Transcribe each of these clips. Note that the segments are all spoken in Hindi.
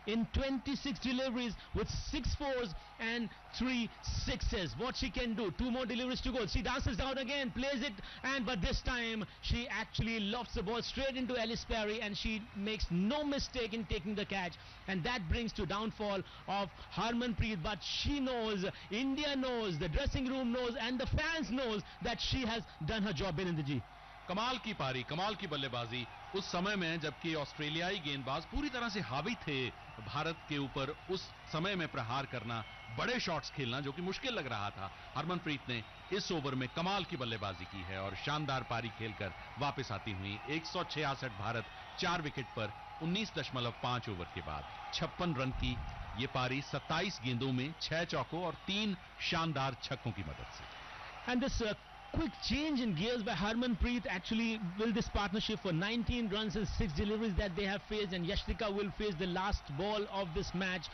in 26 deliveries with 6 fours and 3 sixes. What she can do, 2 more deliveries to go. She dances down again, plays it, but this time she actually lofts the ball straight into Alice Perry, and she makes no mistake in taking the catch, and that brings to downfall of Harmanpreet. But she knows, India knows, the dressing room knows, and the fans knows that she has done her job. Bininder ji, कमाल की पारी, कमाल की बल्लेबाजी उस समय में जबकि ऑस्ट्रेलियाई गेंदबाज पूरी तरह से हावी थे भारत के ऊपर। उस समय में प्रहार करना, बड़े शॉट्स खेलना जो कि मुश्किल लग रहा था, हरमनप्रीत ने इस ओवर में कमाल की बल्लेबाजी की है और शानदार पारी खेलकर वापस आती हुई 166 भारत 4 विकेट पर 19.5 ओवर के बाद 56 रन की ये पारी 27 गेंदों में 6 चौकों और 3 शानदार छक्कों की मदद से। And this quick change in gears by Harmanpreet actually will this partnership for 19 runs and 6 deliveries that they have faced, and Yashtika will face the last ball of this match.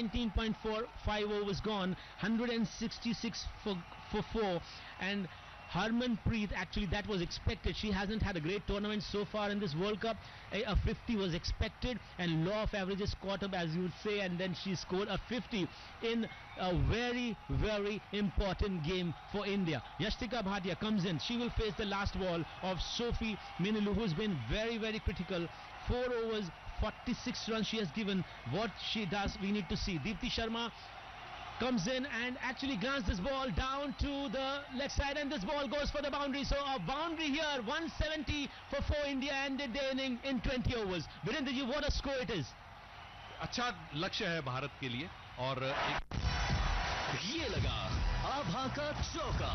19.45 overs gone, 166 for 4, and Harmanpreet, actually that was expected. She hasn't had a great tournament so far in this World Cup. A 50 was expected, and law of averages caught up, as you would say, and then she scored a 50 in a very, very important game for India. Yashtika Bhatia comes in. She will face the last ball of Sophie Minilu, who's been very, very critical. 4 overs, 46 runs she has given. What she does, we need to see. Deepti Sharma comes in and actually grants this ball down to the leg side, and this ball goes for the boundary. So a boundary here, 170 for 4. India ended their inning in 20 overs. Virendra ji, what a score it is. अच्छा लक्ष्य है भारत के लिए। और ये लगा आभा का चौका।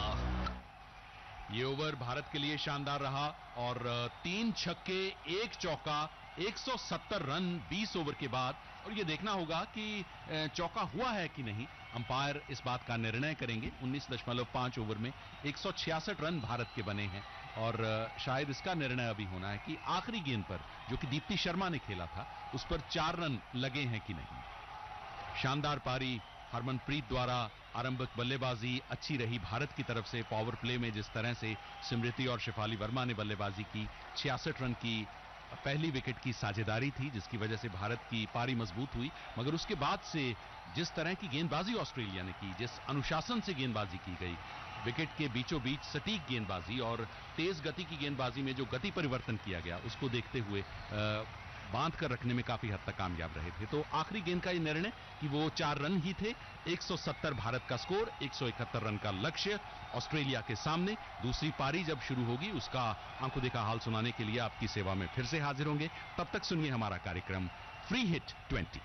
ये ओवर भारत के लिए शानदार रहा और 3 छक्के 1 चौका, 170 रन 20 ओवर के बाद। और ये देखना होगा कि चौका हुआ है कि नहीं, अंपायर इस बात का निर्णय करेंगे। 19.5 ओवर में 166 रन भारत के बने हैं और शायद इसका निर्णय अभी होना है कि आखिरी गेंद पर जो कि दीप्ति शर्मा ने खेला था उस पर 4 रन लगे हैं कि नहीं। शानदार पारी हरमनप्रीत द्वारा, आरंभिक बल्लेबाजी अच्छी रही भारत की तरफ से। पावर प्ले में जिस तरह से स्मृति और शेफाली वर्मा ने बल्लेबाजी की, 66 रन की पहली विकेट की साझेदारी थी जिसकी वजह से भारत की पारी मजबूत हुई। मगर उसके बाद से जिस तरह की गेंदबाजी ऑस्ट्रेलिया ने की, जिस अनुशासन से गेंदबाजी की गई, विकेट के बीचों बीच सटीक गेंदबाजी और तेज गति की गेंदबाजी में जो गति परिवर्तन किया गया, उसको देखते हुए बांध कर रखने में काफी हद तक कामयाब रहे थे। तो आखिरी गेंद का ये निर्णय कि वो 4 रन ही थे। 170 भारत का स्कोर, 171 रन का लक्ष्य ऑस्ट्रेलिया के सामने। दूसरी पारी जब शुरू होगी उसका आंखों देखा हाल सुनाने के लिए आपकी सेवा में फिर से हाजिर होंगे। तब तक सुनिए हमारा कार्यक्रम फ्री हिट 20।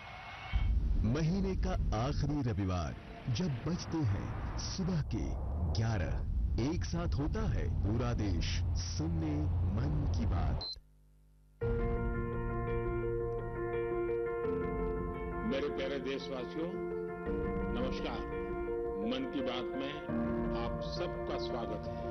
महीने का आखिरी रविवार जब बजते हैं सुबह के 11, एक साथ होता है पूरा देश सुनने मन की बात। मेरे प्यारे देशवासियों, नमस्कार। मन की बात में आप सबका स्वागत है।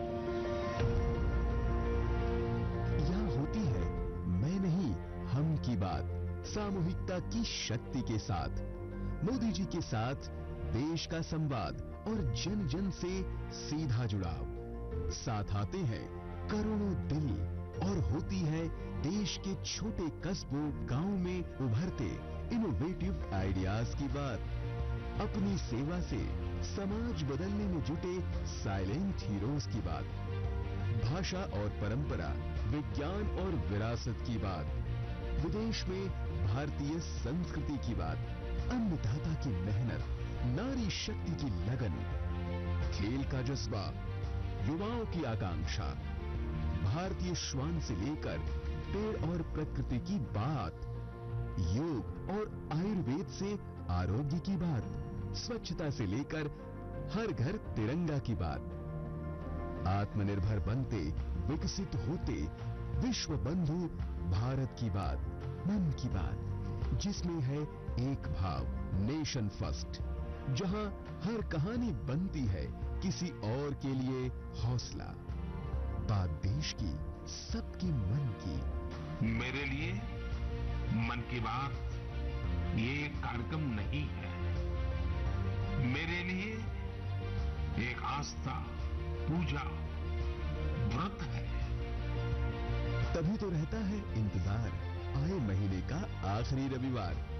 यहाँ होती है मैं नहीं हम की बात, सामूहिकता की शक्ति के साथ, मोदी जी के साथ देश का संवाद और जन जन से सीधा जुड़ाव। साथ आते हैं करोड़ों दिल और होती है देश के छोटे कस्बों गांव में उभरते इनोवेटिव आइडियाज की बात। अपनी सेवा से समाज बदलने में जुटे साइलेंट हीरोज की बात। भाषा और परंपरा, विज्ञान और विरासत की बात। विदेश में भारतीय संस्कृति की बात। अन्नदाता की मेहनत, नारी शक्ति की लगन, खेल का जज्बा, युवाओं की आकांक्षा, भारतीय श्वान से लेकर पेड़ और प्रकृति की बात, योग और आयुर्वेद से आरोग्य की बात, स्वच्छता से लेकर हर घर तिरंगा की बात। आत्मनिर्भर बनते, विकसित होते, विश्व बंधु भारत की बात, मन की बात, जिसमें है एक भाव, नेशन फर्स्ट, जहां हर कहानी बनती है किसी और के लिए हौसला। बात देश की, सबके मन की। मेरे लिए मन की बात ये कार्यक्रम नहीं है, मेरे लिए एक आस्था, पूजा, व्रत है। तभी तो रहता है इंतजार आए महीने का आखिरी रविवार।